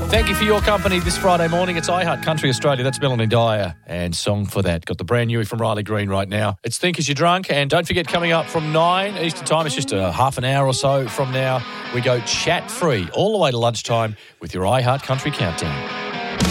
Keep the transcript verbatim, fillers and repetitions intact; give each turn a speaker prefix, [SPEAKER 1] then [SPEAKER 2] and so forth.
[SPEAKER 1] Thank you for your company this Friday morning. It's iHeart Country Australia. That's Melanie Dyer and Song for That. Got the brand new from Riley Green right now. It's Think As You're Drunk. And don't forget, coming up from nine Eastern Time, it's just a half an hour or so from now, we go chat-free all the way to lunchtime with your iHeart Country Countdown.